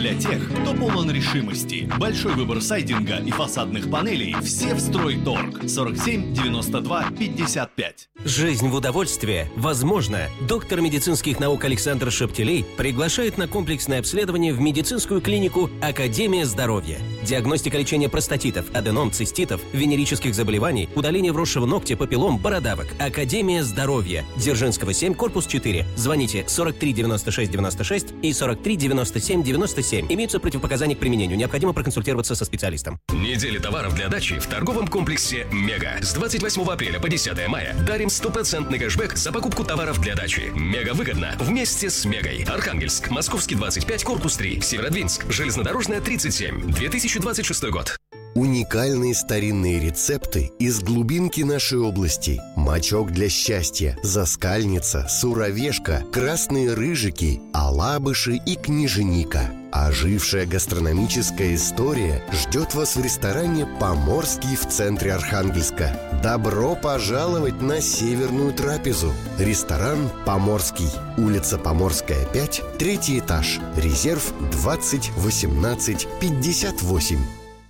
для тех, кто полон решимости. Большой выбор сайдинга и фасадных панелей – все в Стройторг. 47 92 55. Жизнь в удовольствие возможно. Доктор медицинских наук Александр Шептелей приглашает на комплексное обследование в медицинскую клинику «Академия здоровья». Диагностика лечения простатитов, аденом, циститов, венерических заболеваний, удаление вросшего ногтя, папиллом, бородавок. «Академия здоровья». Дзержинского, 7, корпус 4. Звоните 43 96 96 и 43 97 97. Имеются противопоказания к применению. Необходимо проконсультироваться со специалистом. Неделя товаров для дачи в торговом комплексе «Мега». С 28 апреля по 10 мая дарим стопроцентный кэшбэк за покупку товаров для дачи. Мега выгодно вместе с Мегой. Архангельск, Московский 25, корпус 3, Северодвинск, Железнодорожная 37, 2026 год. Уникальные старинные рецепты из глубинки нашей области. Мочок для счастья, заскальница, суровешка, красные рыжики, алабыши и княженика. Ожившая гастрономическая история ждет вас в ресторане «Поморский» в центре Архангельска. Добро пожаловать на северную трапезу. Ресторан «Поморский». Улица Поморская, 5, 3 этаж. Резерв 20 18 58.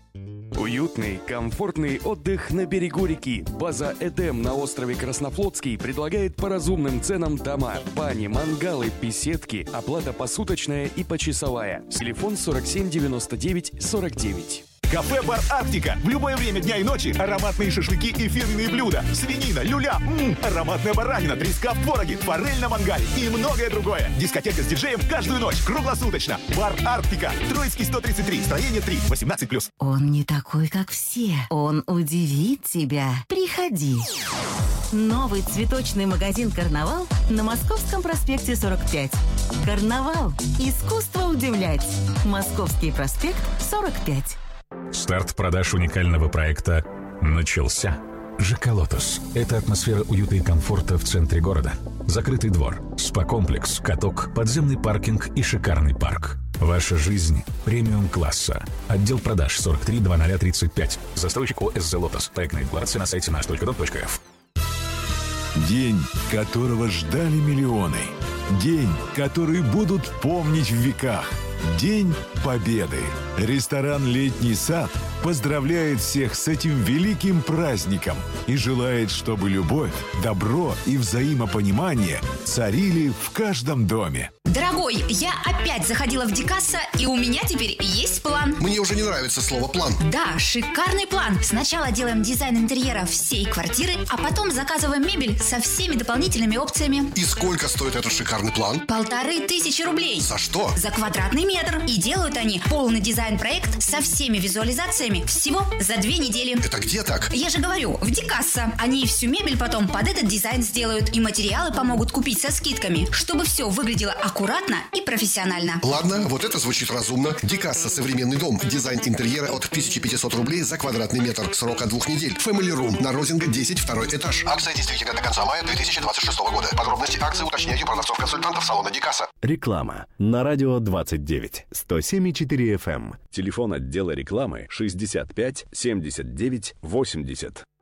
Уютный, комфортный отдых на берегу реки. База «Эдем» на острове Краснофлотский предлагает по разумным ценам дома, бани, мангалы, беседки, оплата посуточная и почасовая. Телефон 47 99 49. Кафе-бар «Арктика». В любое время дня и ночи ароматные шашлыки и фирменные блюда. Свинина, люля, ароматная баранина, треска в твороге, форель на мангале и многое другое. Дискотека с диджеем каждую ночь, круглосуточно. Бар «Арктика». Троицкий, 133, строение 3, 18+. Он не такой, как все. Он удивит тебя. Приходи. Новый цветочный магазин «Карнавал» на Московском проспекте 45. «Карнавал» – искусство удивлять. Московский проспект 45. Старт продаж уникального проекта начался. ЖК «Лотос» – это атмосфера уюта и комфорта в центре города. Закрытый двор, спа-комплекс, каток, подземный паркинг и шикарный парк. Ваша жизнь премиум-класса. Отдел продаж 43 0035. Застройщик ОСЗ «Лотос». Проектная декларация на сайте наш.дом.рф. День, которого ждали миллионы. День, который будут помнить в веках. День Победы. Ресторан «Летний сад» поздравляет всех с этим великим праздником и желает, чтобы любовь, добро и взаимопонимание царили в каждом доме. Дорогой, я опять заходила в Дикасса, и у меня теперь есть план. Мне уже не нравится слово «план». Да, шикарный план. Сначала делаем дизайн интерьера всей квартиры, а потом заказываем мебель со всеми дополнительными опциями. И сколько стоит этот шикарный план? 1500 рублей. За что? За квадратный метр. И делают они полный дизайн-проект со всеми визуализациями всего за 2 недели. Это где так? Я же говорю, в Дикасса. Они всю мебель потом под этот дизайн сделают, и материалы помогут купить со скидками, чтобы все выглядело аккуратно и профессионально. Ладно, вот это звучит разумно. Дикасса современный дом. Дизайн интерьера от 1500 рублей за квадратный метр. Срок от 2 недель. Family Room на Розинга 10, 2 этаж. Акция действительно до конца мая 2026 года. Подробности акции уточняйте у продавцов-консультантов салона Дикасса. Реклама на радио 29 107,4 FM. Телефон отдела рекламы 65 79 80.